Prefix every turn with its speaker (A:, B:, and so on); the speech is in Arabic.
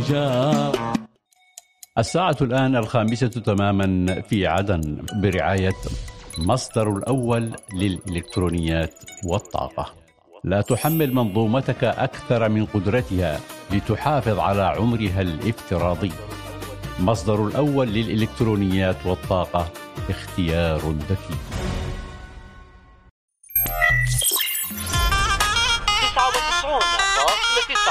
A: الانفجار. الساعة الآن 5:00 تماما في عدن برعاية مصدر الأول للإلكترونيات والطاقة. لا تحمل منظومتك أكثر من قدرتها لتحافظ على عمرها الافتراضي. مصدر الأول للإلكترونيات والطاقة، اختيار ذكي.